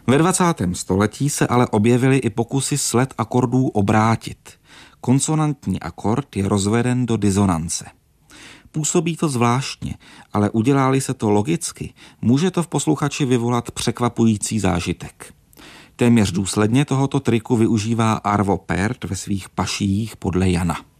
Ve 20. století se ale objevily i pokusy sled akordů obrátit. Konsonantní akord je rozveden do disonance. Působí to zvláštně, ale udělá-li se to logicky, může to v posluchači vyvolat překvapující zážitek. Téměř důsledně tohoto triku využívá Arvo Pärt ve svých pašijích podle Jana.